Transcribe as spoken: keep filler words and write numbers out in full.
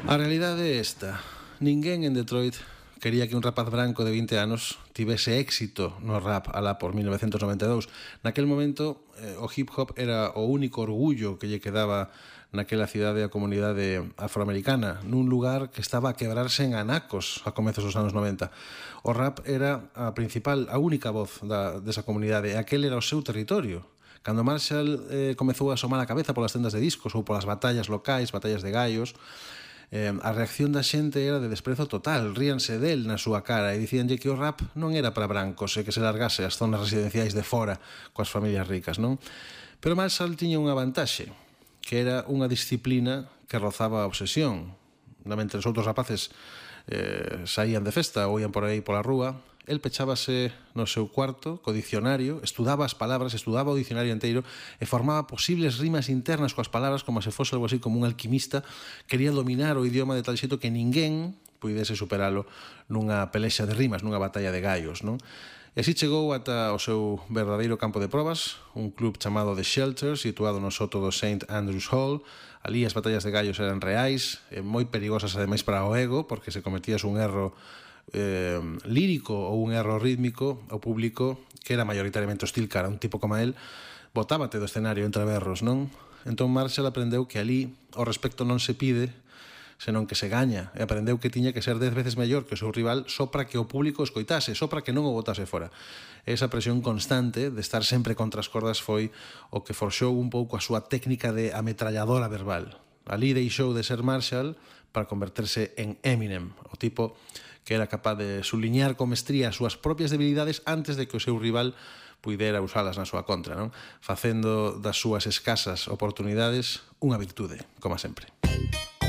A realidade é esta: ninguén en Detroit quería que un rapaz branco de vinte anos tivese éxito no rap alá por mil novecentos noventa e dous. Naquel momento, eh, o hip hop era o único orgullo que lle quedaba naquela cidade a comunidade afroamericana, nun lugar que estaba a quebrarse en anacos a comezos dos anos noventa. O rap era a principal, a única voz da, desa comunidade, e aquel era o seu territorio. Cando Marshall eh, comezou a asomar a cabeza polas tendas de discos ou polas batallas locais, batallas de gallos, eh, a reacción da xente era de desprezo total, ríanse del na súa cara e dicíanlle que o rap non era para brancos e que se largase ás zonas residenciais de fora coas familias ricas, non? Pero Marshall tiña unha vantaxe, que era unha disciplina que rozaba a obsesión. Mentre os outros rapaces eh, saían de festa ou ian por aí pola rúa, el pechábase no seu cuarto co dicionario, estudaba as palabras, estudaba o dicionario inteiro e formaba posibles rimas internas coas palabras como se fose algo así como un alquimista. Quería dominar o idioma de tal xeito que ninguén puidese superalo nunha pelexa de rimas, nunha batalla de gallos, non? E así chegou ata o seu verdadeiro campo de probas, un club chamado The Shelter, situado no soto do Saint Andrews Hall. Ali as batallas de gallos eran reais, e moi perigosas ademais para o ego, porque se cometías un erro eh, lírico ou un erro rítmico, o público, que era maioritariamente hostil cara a un tipo como el, botábate do escenario entre berros, non? Entón Marshall aprendeu que ali o respecto non se pide, senón que se gaña, e aprendeu que tiña que ser dez veces mellor que o seu rival só para que o público o escoitase, só para que non o botase fora. Esa presión constante de estar sempre contra as cordas foi o que forxou un pouco a súa técnica de ametralladora verbal. Ali deixou de ser Marshall para converterse en Eminem, o tipo que era capaz de subliñar con mestría as súas propias debilidades antes de que o seu rival puidera usalas na súa contra, non? Facendo das súas escasas oportunidades unha virtude, como sempre.